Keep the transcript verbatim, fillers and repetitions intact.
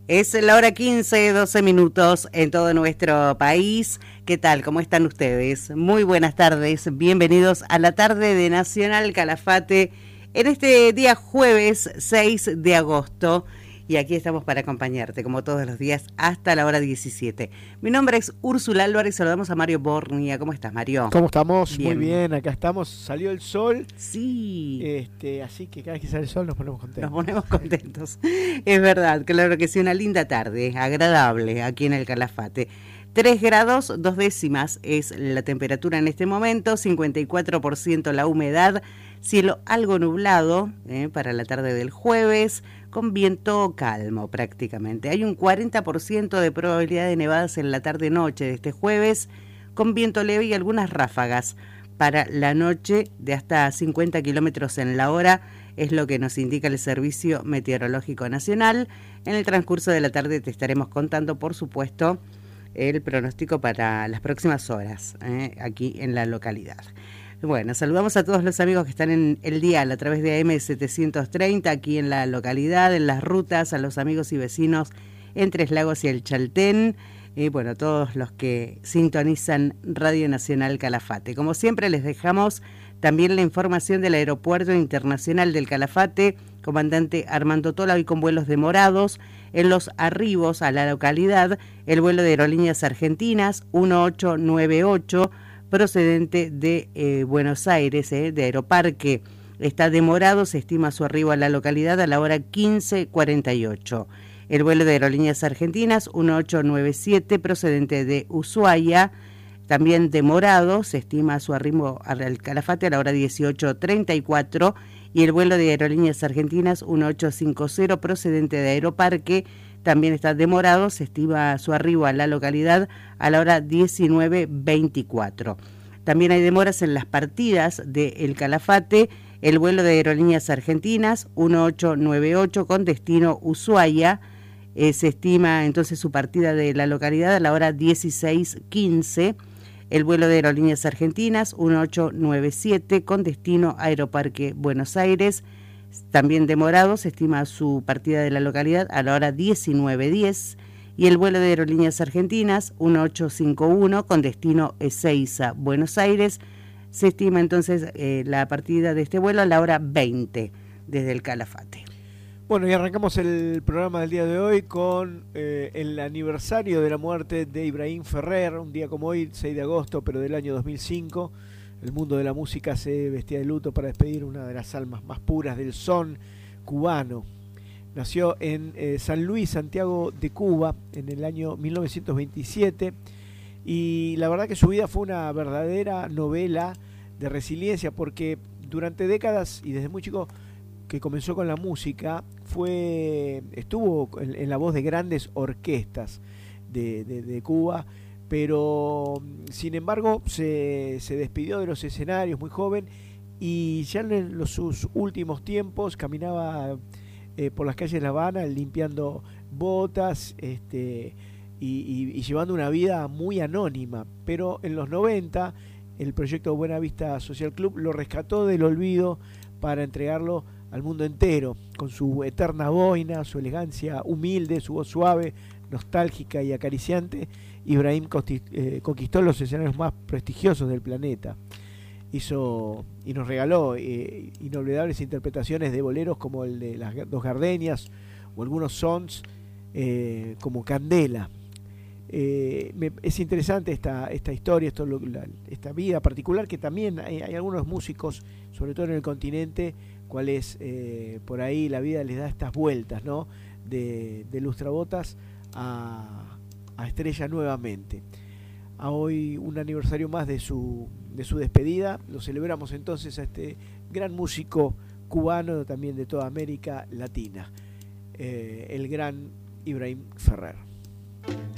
Es la hora quince, doce minutos en todo nuestro país. ¿Qué tal? ¿Cómo están ustedes? Muy buenas tardes. Bienvenidos a la tarde de Nacional Calafate en este día jueves seis de agosto. Y aquí estamos para acompañarte, como todos los días, hasta la hora diecisiete. Mi nombre es Úrsula Álvarez, saludamos a Mario Bornia. ¿Cómo estás, Mario? ¿Cómo estamos? Bien. Muy bien, acá estamos. Salió el sol. Sí. Este, así que cada vez que sale el sol nos ponemos contentos. Nos ponemos contentos. Es verdad, claro que sí, una linda tarde, agradable aquí en el Calafate. tres grados, dos décimas es la temperatura en este momento, cincuenta y cuatro por ciento la humedad, cielo algo nublado eh, para la tarde del jueves, con viento calmo prácticamente. Hay un cuarenta por ciento de probabilidad de nevadas en la tarde-noche de este jueves, con viento leve y algunas ráfagas. Para la noche de hasta cincuenta kilómetros en la hora, es lo que nos indica el Servicio Meteorológico Nacional. En el transcurso de la tarde te estaremos contando, por supuesto, el pronóstico para las próximas horas, eh, aquí en la localidad. Bueno, saludamos a todos los amigos que están en el dial a través de A M setecientos treinta, aquí en la localidad, en las rutas, a los amigos y vecinos en Tres Lagos y el Chaltén, y bueno, a todos los que sintonizan Radio Nacional Calafate. Como siempre les dejamos también la información del Aeropuerto Internacional del Calafate, comandante Armando Tola, hoy con vuelos demorados en los arribos a la localidad, el vuelo de Aerolíneas Argentinas uno ocho nueve ocho, procedente de eh, Buenos Aires, eh, de Aeroparque, está demorado, se estima su arribo a la localidad a la hora quince cuarenta y ocho. El vuelo de Aerolíneas Argentinas uno ocho nueve siete, procedente de Ushuaia, también demorado, se estima su arribo al Calafate a la hora dieciocho treinta y cuatro, y el vuelo de Aerolíneas Argentinas uno ocho cinco cero, procedente de Aeroparque, también está demorado, se estima su arribo a la localidad a la hora diecinueve veinticuatro. También hay demoras en las partidas de El Calafate, el vuelo de Aerolíneas Argentinas uno ocho nueve ocho con destino Ushuaia, eh, se estima entonces su partida de la localidad a la hora dieciséis quince. El vuelo de Aerolíneas Argentinas uno ocho nueve siete con destino Aeroparque Buenos Aires, también demorado, se estima su partida de la localidad a la hora diecinueve diez, y el vuelo de Aerolíneas Argentinas uno ocho cinco uno con destino Ezeiza Buenos Aires, se estima entonces eh, la partida de este vuelo a la hora veinte desde el Calafate. Bueno, y arrancamos el programa del día de hoy con eh, el aniversario de la muerte de Ibrahim Ferrer, un día como hoy, seis de agosto, pero del año dos mil cinco. El mundo de la música se vestía de luto para despedir una de las almas más puras del son cubano. Nació en eh, San Luis, Santiago de Cuba, en el año mil novecientos veintisiete, y la verdad que su vida fue una verdadera novela de resiliencia, porque durante décadas y desde muy chico que comenzó con la música, fue estuvo en, en la voz de grandes orquestas de, de, de Cuba, pero sin embargo se, se despidió de los escenarios muy joven, y ya en los, sus últimos tiempos caminaba eh, por las calles de La Habana limpiando botas este, y, y, y llevando una vida muy anónima. Pero en los noventa el proyecto Buena Vista Social Club lo rescató del olvido para entregarlo al mundo entero, con su eterna boina, su elegancia humilde, su voz suave, nostálgica y acariciante. Ibrahim conquistó los escenarios más prestigiosos del planeta. Hizo y nos regaló eh, inolvidables interpretaciones de boleros como el de Las Dos Gardenias o algunos sons eh, como Candela. Eh, me, es interesante esta, esta historia, esto, la, esta vida particular, que también hay, hay algunos músicos, sobre todo en el continente, cuales eh, por ahí la vida les da estas vueltas, ¿no? De, de lustrabotas a, a estrella nuevamente. A hoy un aniversario más de su, de su despedida, lo celebramos entonces a este gran músico cubano, también de toda América Latina, eh, el gran Ibrahim Ferrer.